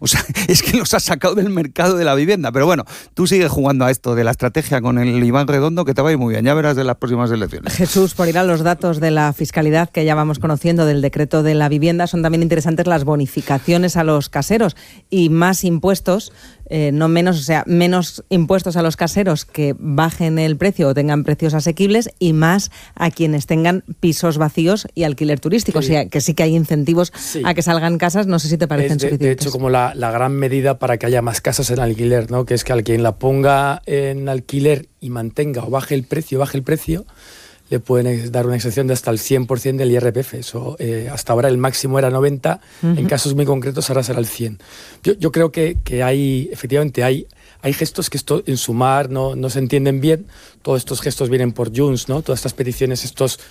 O sea, es que los has sacado del mercado de la vivienda. Pero bueno, tú sigues jugando a esto de la estrategia con el Iván Redondo, que te va a ir muy bien. Ya verás de las próximas elecciones. Jesús, por ir a los datos de la fiscalidad que ya vamos conociendo del decreto de la vivienda, son también interesantes las bonificaciones a los caseros y más impuestos, no menos, o sea, menos impuestos a los caseros que bajen el precio o tengan precios asequibles y más a quienes tengan pisos vacíos y alquiler turístico. Sí. O sea, que sí que hay incentivos a que salgan casas, no sé si te parecen suficientes. De hecho, como la gran medida para que haya más casas en alquiler, ¿no? Que es que al quien la ponga en alquiler y mantenga o baje el precio, le pueden dar una excepción de hasta el 100% del IRPF. Eso, hasta ahora el máximo era 90%, en casos muy concretos ahora será el 100%. Yo creo que efectivamente hay gestos que esto en Sumar no se entienden bien. Todos estos gestos vienen por Junts, ¿no? Todas estas peticiones,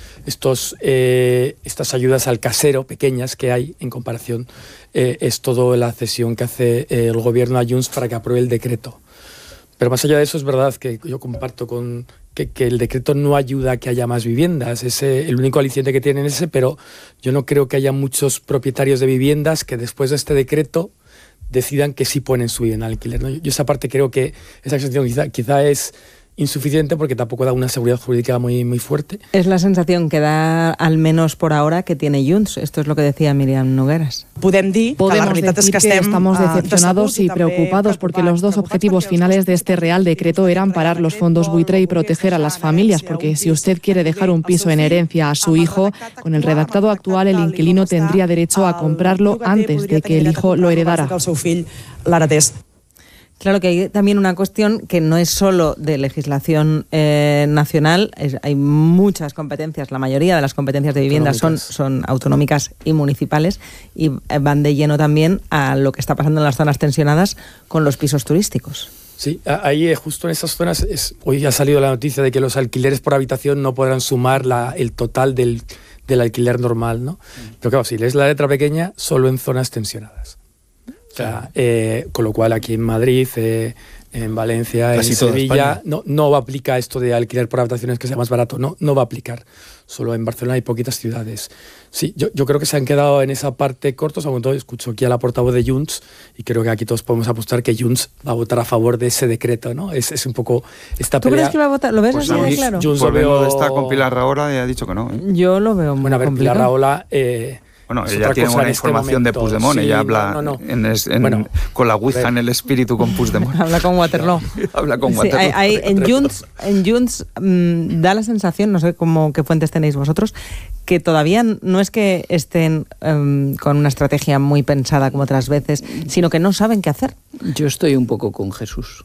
estas ayudas al casero pequeñas que hay en comparación, es todo la cesión que hace el gobierno a Junts para que apruebe el decreto. Pero más allá de eso, es verdad que yo comparto que el decreto no ayuda a que haya más viviendas. El único aliciente que tienen es ese, pero yo no creo que haya muchos propietarios de viviendas que después de este decreto decidan que sí ponen su vivienda en alquiler, ¿no? Yo esa parte creo que esa excepción quizá es insuficiente porque tampoco da una seguridad jurídica muy, muy fuerte. Es la sensación que da, al menos por ahora, que tiene Junts. Esto es lo que decía Miriam Nogueras. Podemos decir que estamos decepcionados y preocupados porque los dos objetivos finales de este Real Decreto eran parar los fondos buitre y proteger a las familias, porque si usted quiere dejar un piso en herencia a su hijo, con el redactado actual el inquilino tendría derecho a comprarlo antes de que el hijo lo heredara. Claro que hay también una cuestión que no es solo de legislación nacional, hay muchas competencias, la mayoría de las competencias de vivienda son autonómicas y municipales y van de lleno también a lo que está pasando en las zonas tensionadas con los pisos turísticos. Sí, ahí justo en esas zonas, hoy ha salido la noticia de que los alquileres por habitación no podrán sumar el total del alquiler normal, ¿no? Pero claro, si lees la letra pequeña, solo en zonas tensionadas. O sea, con lo cual aquí en Madrid, en Valencia, casi en Sevilla, no va a aplicar esto de alquiler por habitaciones que sea más barato, no va a aplicar. Solo en Barcelona hay poquitas ciudades. Sí, yo creo que se han quedado en esa parte cortos, aunque todo escucho aquí a la portavoz de Junts y creo que aquí todos podemos apostar que Junts va a votar a favor de ese decreto, ¿no? Es un poco esta pelea. ¿Tú crees que va a votar? ¿Lo ves pues así de claro? Por lo de estar con Pilar Rahola y ha dicho que no. Yo lo veo muy complicado. Pilar Rahola... Bueno, ella tiene una información de Puigdemont, sí, ella habla con la ouija en el espíritu con Puigdemont. Habla con Waterloo. Habla con Waterloo. En Junts da la sensación, no sé qué fuentes tenéis vosotros, que todavía no es que estén con una estrategia muy pensada como otras veces, sino que no saben qué hacer. Yo estoy un poco con Jesús.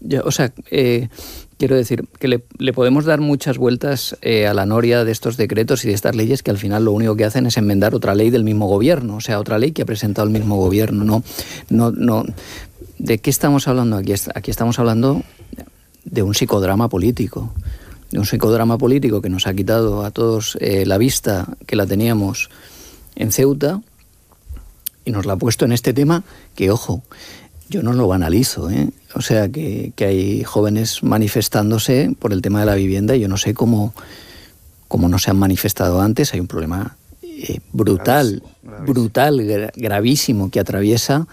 Quiero decir que le podemos dar muchas vueltas a la noria de estos decretos y de estas leyes que al final lo único que hacen es enmendar otra ley del mismo gobierno, o sea, otra ley que ha presentado el mismo gobierno. No. ¿De qué estamos hablando aquí? Aquí estamos hablando de un psicodrama político. De un psicodrama político que nos ha quitado a todos la vista que la teníamos en Ceuta y nos la ha puesto en este tema que, ojo, yo no lo banalizo, O sea, que hay jóvenes manifestándose por el tema de la vivienda y yo no sé cómo no se han manifestado antes. Hay un problema brutal, gravísimo que atraviesa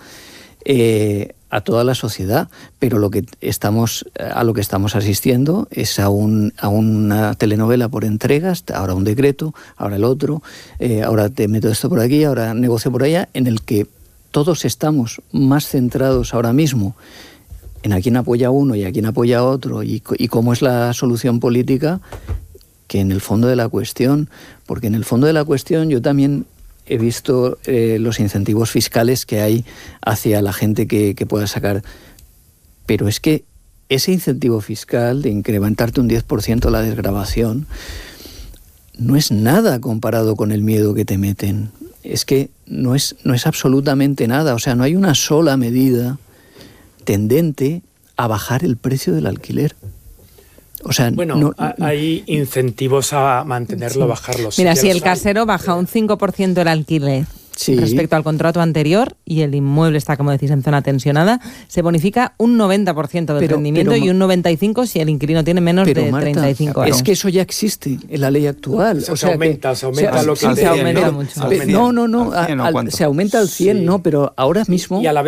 a toda la sociedad, pero a lo que estamos asistiendo es a una telenovela por entregas, ahora un decreto, ahora el otro, ahora te meto esto por aquí, ahora negocio por allá, en el que todos estamos más centrados ahora mismo en a quién apoya uno y a quién apoya otro y cómo es la solución política que en el fondo de la cuestión, porque en el fondo de la cuestión yo también he visto los incentivos fiscales que hay hacia la gente que pueda sacar, pero es que ese incentivo fiscal de incrementarte un 10% la desgravación no es nada comparado con el miedo que te meten. Es que no es absolutamente nada. O sea, no hay una sola medida tendente a bajar el precio del alquiler. O sea, hay incentivos a mantenerlo, bajarlo. Mira, si el casero baja un 5% el alquiler respecto al contrato anterior y el inmueble está, como decís, en zona tensionada, se bonifica un 90% del rendimiento y un 95% si el inquilino tiene menos de 35 años. Es que eso ya existe en la ley actual. Se aumenta lo que... Se aumenta mucho. No, se aumenta al 100, no, pero ahora mismo...